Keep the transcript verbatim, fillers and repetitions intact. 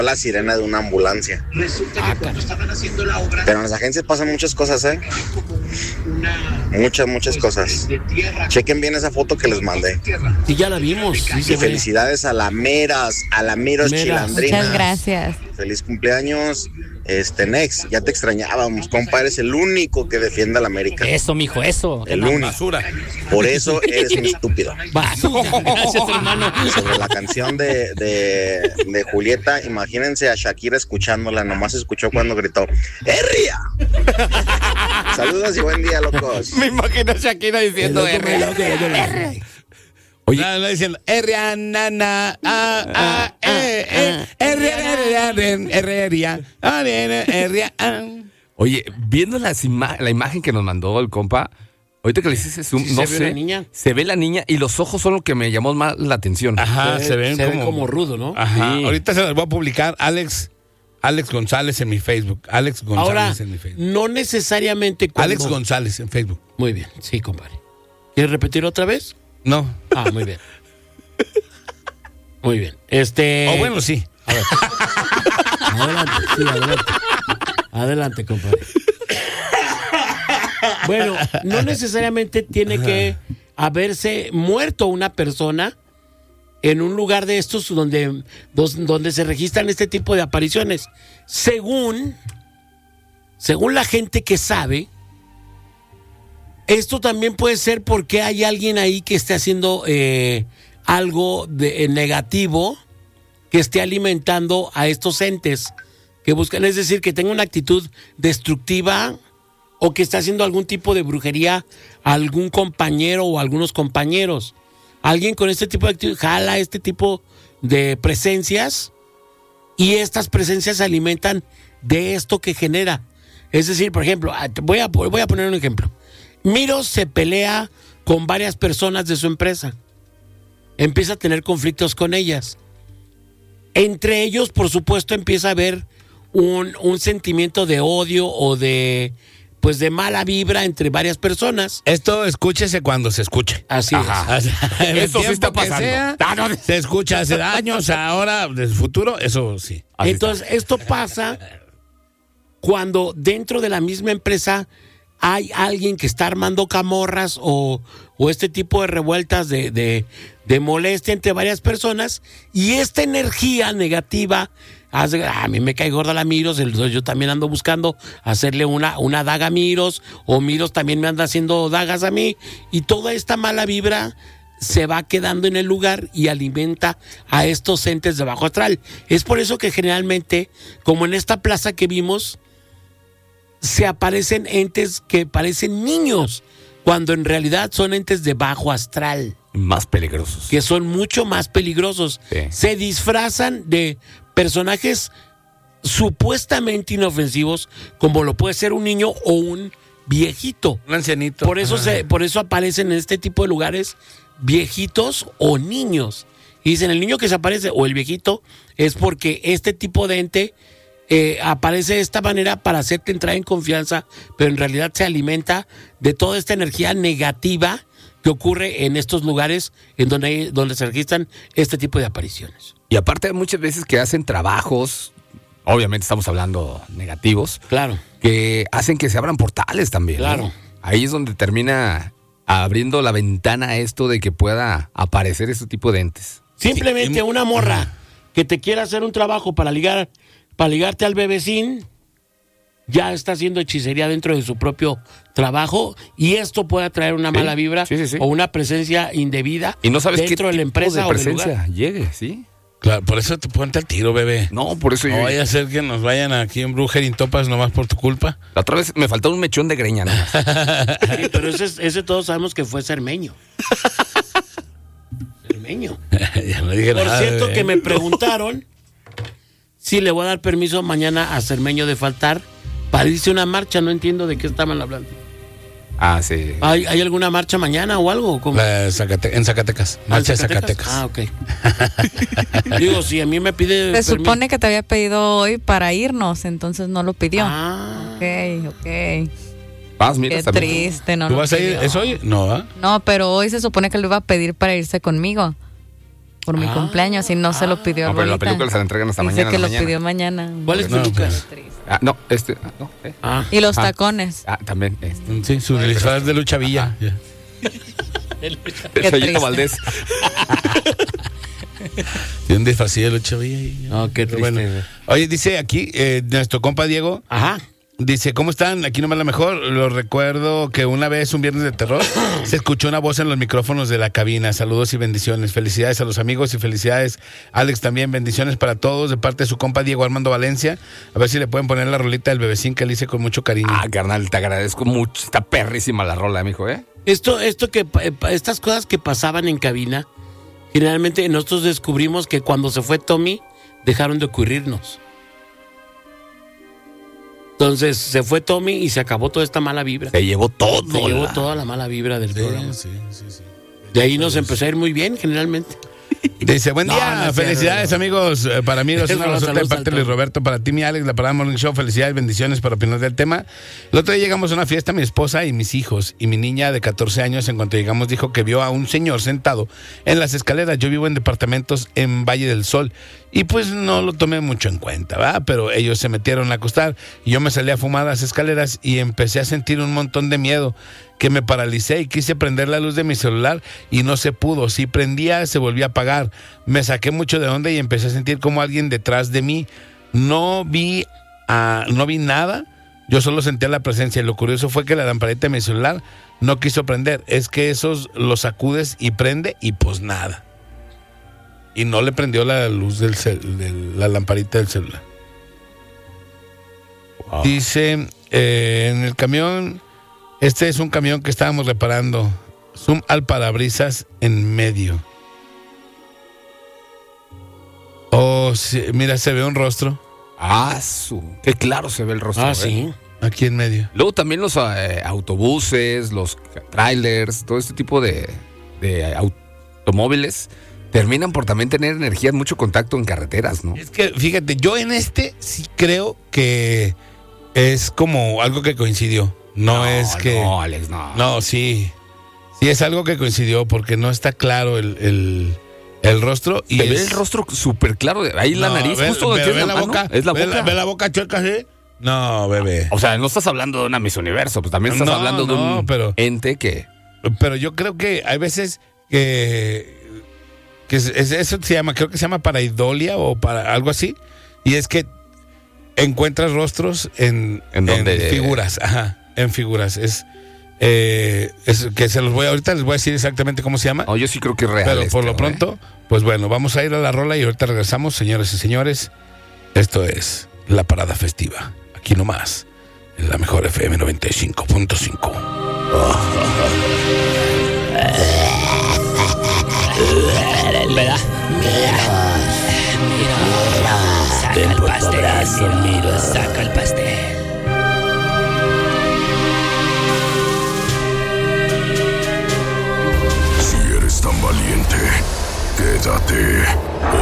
la sirena de una ambulancia. Ah, Pero en las agencias pasan muchas cosas, ¿eh? Muchas, muchas cosas. Chequen bien esa foto que les mandé. Sí, ya la vimos. Sí, y felicidades a la Meras, a la Meros Chilandrinas. Muchas gracias. Feliz cumpleaños. Este, Nex, ya te extrañábamos, compa, eres el único que defiende a la América. Eso, mijo, eso. El único. Basura. Por eso eres un estúpido. Basura. Gracias, hermano. Sobre la canción de, de, de Julieta, imagínense a Shakira escuchándola, nomás escuchó cuando gritó ¡Herria! Saludos y buen día, locos. Me imagino a Shakira diciendo Herria. Oye, no, no diciendo Herria, nana, ah, ah, eh, eh, Herria, Herria, Herria, Oye, viendo las ima- la imagen que nos mandó el compa, ahorita que le hiciste zoom, Sí, no se ve sé, la niña. se ve la niña y los ojos son lo que me llamó más la atención. Ajá, Se se, ve- ven se ve como, como rudo, ¿no? Ajá, Sí. ahorita se las voy a publicar Alex, Alex González en mi Facebook. Alex González Ahora, en mi Facebook. no necesariamente cuando... Alex González en Facebook. Muy bien, sí, compadre. ¿Quieres repetir otra vez? No. Ah, muy bien. Muy bien. Este... O bueno, sí. A ver. Adelante, sí, adelante. Adelante, compadre. Bueno, no necesariamente tiene que haberse muerto una persona en un lugar de estos donde, dos- donde se registran este tipo de apariciones. Según, según la gente que sabe, esto también puede ser porque hay alguien ahí que esté haciendo eh, algo de, eh, negativo, que esté alimentando a estos entes que buscan, es decir, que tenga una actitud destructiva o que está haciendo algún tipo de brujería a algún compañero o a algunos compañeros. Alguien con este tipo de actitud jala este tipo de presencias y estas presencias se alimentan de esto que genera. Es decir, por ejemplo, voy a, voy a poner un ejemplo. Miro se pelea con varias personas de su empresa. Empieza a tener conflictos con ellas. Entre ellos, por supuesto, empieza a haber un, un sentimiento de odio o de, pues, de mala vibra entre varias personas. Esto escúchese cuando se escuche. Así Ajá. es. El Eso sí tiempo está que pasando. sea, se escucha hace años, ahora, del futuro, eso sí. Así Entonces, esto pasa cuando dentro de la misma empresa hay alguien que está armando camorras o, o este tipo de revueltas de, de, de molestia entre varias personas y esta energía negativa hace, "Ah, a mí me cae gorda la Miros, entonces yo también ando buscando hacerle una, una daga a Miros o Miros también me anda haciendo dagas a mí y toda esta mala vibra se va quedando en el lugar y alimenta a estos entes de bajo astral. Es por eso que generalmente, como en esta plaza que vimos, se aparecen entes que parecen niños, cuando en realidad son entes de bajo astral, Más peligrosos. que son mucho más peligrosos. Sí. Se disfrazan de personajes supuestamente inofensivos, como lo puede ser un niño o un viejito. Un ancianito. Por eso, Ajá. se, por eso aparecen en este tipo de lugares viejitos o niños. Y dicen, el niño que se aparece o el viejito es porque este tipo de ente eh, aparece de esta manera para hacerte entrar en confianza, pero en realidad se alimenta de toda esta energía negativa que ocurre en estos lugares en donde, hay- donde se registran este tipo de apariciones. Y aparte hay muchas veces que hacen trabajos, obviamente estamos hablando negativos, Claro. que hacen que se abran portales también. ¿no? Claro. Ahí es donde termina abriendo la ventana a esto de que pueda aparecer este tipo de entes. Simplemente Sí, una morra que te quiera hacer un trabajo para ligar, para ligarte al bebecín, ya está haciendo hechicería dentro de su propio trabajo y esto puede atraer una Sí, mala vibra sí, sí, sí. o una presencia indebida Y no sabes qué dentro de la tipo empresa de o del presencia lugar. llegue, ¿sí? Claro, por eso te ponte al tiro, bebé. No, por eso No yo... vaya a ser que nos vayan aquí en Brujer y Topas nomás por tu culpa. La otra vez me faltó un mechón de greña, ¿no? Sí, pero ese, ese todos sabemos que fue Cermeño. Cermeño. Ya no dije Por nada. cierto, bebé. que me preguntaron si le voy a dar permiso mañana a Cermeño de faltar para irse a una marcha. No entiendo de qué estaban hablando. Ah, sí. ¿Hay, hay alguna marcha mañana o algo? ¿Cómo? La de Zacate- en Zacatecas. Marcha de Zacatecas. Ah, ok. Digo, si a mí me pide Se permiso. supone que te había pedido hoy para irnos, entonces no lo pidió. Ah, Ok, ok. Vas, mira, Qué también. triste, no ¿Tú lo vas a ir? pidió. ¿Es hoy? No, ¿ah? No, pero hoy se supone que lo iba a pedir para irse conmigo. por mi Ah. cumpleaños y no se lo pidió No, pero la Abuelita. película se la entregan hasta Dice mañana. que en la lo mañana. pidió mañana. ¿Cuáles No, pelucas? Ah, no, este. Ah, no, eh. Ah. Y los Ah. tacones. Ah, también. Este. Sí, su disfraz de Lucha Villa. Ya. Qué Soyito triste. Valdés. Tiene un disfrazillo de Lucha Villa. y- No, qué Pero triste. bueno. Oye, dice aquí eh, nuestro compa Diego. Ajá. Dice, ¿cómo están? Aquí nomás la mejor. Lo recuerdo que una vez, un viernes de terror, se escuchó una voz en los micrófonos de la cabina. Saludos y bendiciones. Felicidades a los amigos y felicidades, Alex, también. Bendiciones para todos de parte de su compa Diego Armando Valencia. A ver si le pueden poner la rolita del bebecín que le hice con mucho cariño. Ah, carnal, te agradezco mucho. Está perrísima la rola, mijo, ¿eh? Esto, esto que, pa- pa- estas cosas que pasaban en cabina, generalmente nosotros descubrimos que cuando se fue Tommy, dejaron de ocurrirnos. Entonces se fue Tommy y se acabó toda esta mala vibra. Se llevó todo. Se llevó la- toda la mala vibra del programa. sí, sí, sí. De ahí nos empezó a ir muy bien, generalmente. Dice, buen No, día, no es felicidades cierto. amigos. Eh, Para mí, es una Saludos razón de al parte de Luis Tom. Roberto, para ti, mi Alex, la Parada Morning Show. Felicidades, bendiciones para opinar del tema. El otro día llegamos a una fiesta, mi esposa y mis hijos, y mi niña de catorce años, en cuanto llegamos, dijo que vio a un señor sentado en las escaleras. Yo vivo en departamentos en Valle del Sol, y pues no lo tomé mucho en cuenta, ¿verdad? Pero ellos se metieron a acostar, y yo me salí a fumar a las escaleras, y empecé a sentir un montón de miedo, que me paralicé y quise prender la luz de mi celular y no se pudo. Si prendía, se volvía a apagar. Me saqué mucho de onda y empecé a sentir como alguien detrás de mí. No vi, ah, no vi nada, yo solo sentía la presencia. Y lo curioso fue que la lamparita de mi celular no quiso prender. Es que esos los sacudes y prende y pues nada. Y no le prendió la luz del cel- de la lamparita del celular. Wow. Dice, eh, en el camión, este es un camión que estábamos reparando. Zoom al parabrisas en medio. Oh, sí, mira, se ve un rostro Ah, su. Qué claro se ve el rostro. Ah, ¿eh? sí. aquí en medio. Luego también los eh, autobuses, los trailers, todo este tipo de, de automóviles terminan por también tener energía, mucho contacto en carreteras, ¿no? Es que, fíjate, yo en este sí creo que es como algo que coincidió. No, es que... No, Alex, no. No, sí. Sí, es algo que coincidió porque no está claro el, el, el rostro. Y Se ve es- el rostro súper claro. de- Ahí la No, nariz, ve- justo donde ve- tiene ve la la mano, boca. es la ve boca. ve la boca chueca, ¿sí? No, bebé. O sea, no estás hablando de una Miss Universo, pues también estás No, hablando de no, un pero- ente que... Pero yo creo que hay veces que, que es- es- eso se llama, creo que se llama paraidolia o para algo así. Y es que encuentras rostros en, ¿En dónde? figuras, ajá, en figuras. Es, eh, es que se los voy a, ahorita les voy a decir exactamente cómo se llama. No, yo sí creo que es real. pero este, por lo ¿eh? pronto, pues bueno, vamos a ir a la rola y ahorita regresamos, señores y señores. Esto es La Parada Festiva, aquí nomás, en la mejor F M noventa y cinco punto cinco. ¿Verdad? Saca el pastel, mira, saca el pastel. Si eres tan valiente, quédate